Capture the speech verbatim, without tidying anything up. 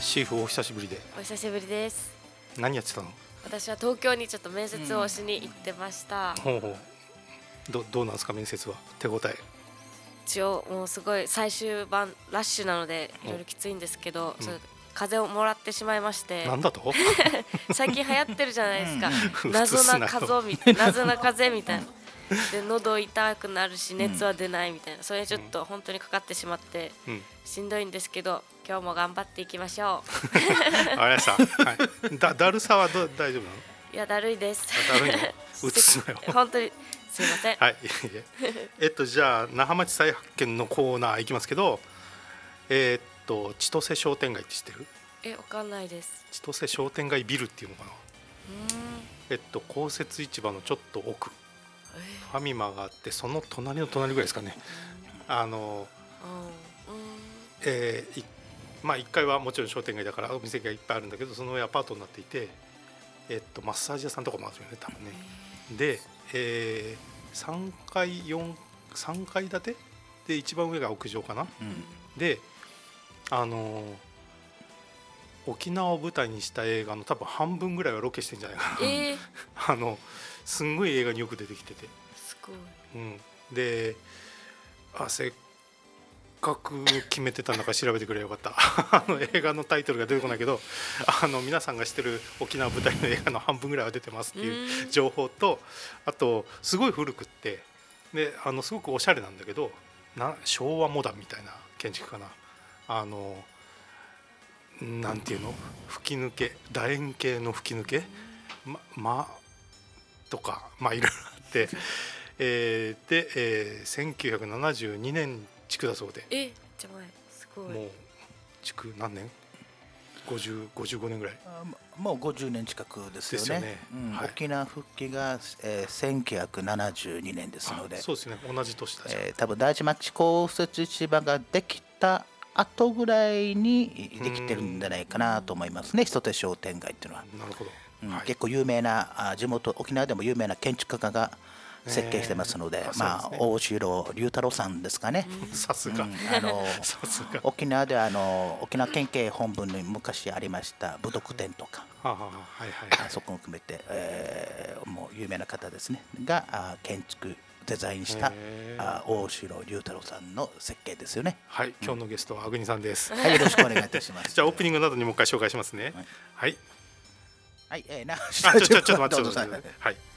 シーフお久しぶりで。 お久しぶりです。 何やってたの？ 私は東京にちょっと面接をしに行ってました。 うん、ほうほう。どどうなんですか面接は？手応え。 一応もうすごい最終盤ラッシュなのでいろいろきついんですけど、うん、それ風邪をもらってしまいまして。 なんだと？ 最近流行ってるじゃないですか。うん、謎な風邪みたいな、謎な風邪みたいな。で喉痛くなるし熱は出ないみたいな、それちょっと本当にかかってしまってしんどいんですけど、今日も頑張っていきましょう。 あれさ、はい、だだるさはど大丈夫なの？ いやだるいです。 だるいの？うつすなよ。 本当にすいません。 はい。えっとじゃあ那覇町再発見のコーナー行きますけど、えー、っと千歳商店街って知ってる？ えわかんないです。 千歳商店街ビルっていうのかな。 うんえっと公設市場のちょっと奥。ファミマがあってその隣の隣ぐらいですかね。あの、えー、まあいっかいはもちろん商店街だからお店がいっぱいあるんだけど、その上アパートになっていて、えっとマッサージ屋さんとかもあるよね多分ね。で、えー、さんがいよん さんがい建てで一番上が屋上かな。うん、で、あの沖縄を舞台にした映画の多分半分ぐらいはロケしてんじゃないかな。えー、あのすんごい映画によく出てきてて、 すごい、 うん、であせっかく決めてたんだから調べてくればよかった。あの映画のタイトルが出てこないけど、あの皆さんが知ってる沖縄舞台の映画の半分ぐらいは出てますっていう情報と、あとすごい古くってであのすごくおしゃれなんだけどな、昭和モダンみたいな建築かな。あのなんていうの、吹き抜け楕円形の吹き抜けままとかまあいろいろあって、えー、で、えー、せんきゅうひゃくななじゅうにねん築だそうで。 えじゃ前すごい。 もう築何年？ごじゅう、ごじゅうごねんぐらい。 もうごじゅうねん近くですよね。 ですよね、 うん、 はい、 沖縄復帰が、えー、せんきゅうひゃくななじゅうにねんですので。 そうですね、同じ年だし、 えー、多分大事町公設市場ができた後ぐらいにできてるんじゃないかなと思いますね、千歳商店街っていうのは。 なるほど、 うんはい、 結構有名な地元沖縄でも有名な建築家が設計してますので、えーまあ、ね、大城龍太郎さんですかね。 さすが、うん、 あの沖縄ではあの沖縄県警本部に昔ありました武徳店とか、 ははははいはい、 そこも含めて、えー、もう有名な方ですねが建築デザインした大城龍太郎さんの設計ですよね。 はい、今日のゲストはアグニさんです。 はい、よろしくお願いいたします。 じゃあオープニングなどにもう一回紹介しますね。はい。 はい、えー、な、 あ、ちょちょちょっと待ってください。はい。